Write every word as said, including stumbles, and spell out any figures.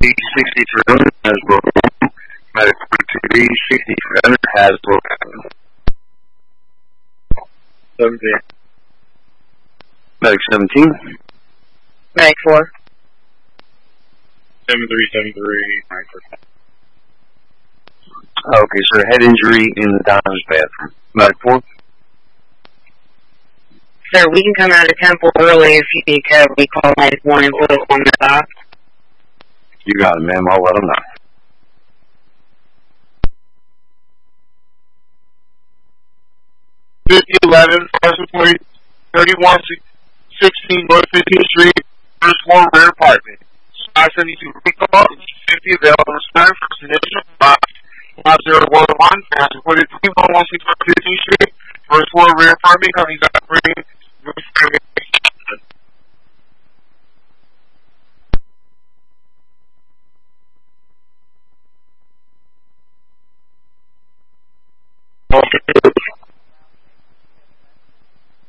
sixty-three Hasbro. Medic forty-two B, sixty-three Hasbro. seventeen. Medic seventeen. Medic four. seven three seven three. Okay, sir. Head injury in the doctor's bathroom. Medic four. Sir, we can come out of Temple early if you need to. We call Medic one and put on the dock. You got it, ma'am. I'll let them know. fifty eleven, Parcel thirty-one sixteen North fifteenth Street, first floor, rear apartment. five seventy-two recall, fifty available return for initial five zero one one, Parcel forty-three one one six fifteenth Street, first floor, rear apartment, companies operating. Okay.